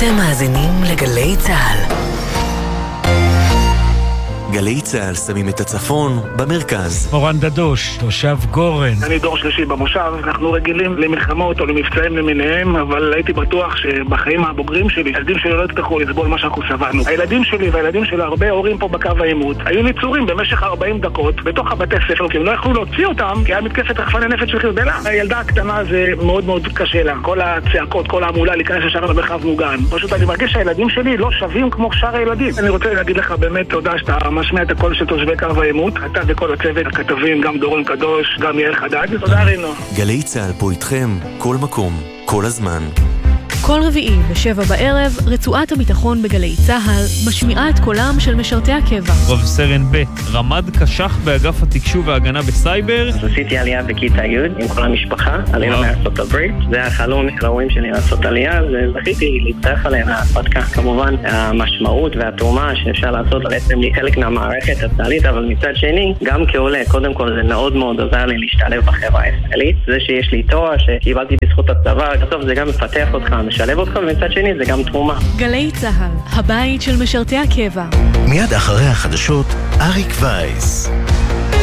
אתם מאזינים לגלי צהל. גלי צהל שמים את הצפון במרכז. מורן דדוש, תושב גורן. אני דור שלישי במושב, אנחנו רגילים למלחמות או למבצעים למיניהם, אבל הייתי בטוח שבחיים הבוגרים שלי, הילדים שלי לא יצטרכו לסבול מה שאנחנו סבלנו. הילדים שלי והילדים של הרבה הורים פה בקו העימות היו ניצורים במשך 40 דקות בתוך הבתי ספר, כי הם לא יכלו להוציא אותם, כי היה מתקפת רחפני נפץ של חיזבאללה. הילדה הקטנה זה מאוד מאוד קשה לה. כל הצעקות, כל העמולה להיכנס ישר למרחב מוגן. פשוט אני מרגיש שהילדים שלי לא שווים כמו שאר הילדים. אני רוצה להגיד לך באמת תודה שאתה משמיע את הקול של תושבי קו העימות, אתה וכל הצוות, הכתבים, גם דורון קדוש, גם יאיר חדד. תודה רינו. גלי צהל פה איתכם, כל מקום, כל הזמן. כל רביעי ב7 בערב, רצועת הביטחון בגלי צהל משמיעה את קולם של משרתי הקבע. רב סרן ב' רמ"ד קשח באגף התקשוב וההגנה בסייבר. עשיתי עלייה בכיתה י' עם כל המשפחה, עלינו מארצות הברית. זה החלום ההורים שלי לעשות עלייה, וזכיתי להצטרף עליהם להרפתקה. כמובן, המשמעות והתרומה שאפשר לעשות בעצם לי חלק מהמערכת הצה"לית, אבל מצד שני, גם כעולה, קודם כל זה מאוד מאוד עוזר לי להשתלב בחברה הישראלית. זה שיש לי תואר שקיבלתי בזכות הצבא, בסוף זה גם מפתח אותך, משלב אותך, ומצד שני זה גם תרומה. גלי צהל, הבית של משרתי הקבע. מיד אחרי החדשות, אריק וייס.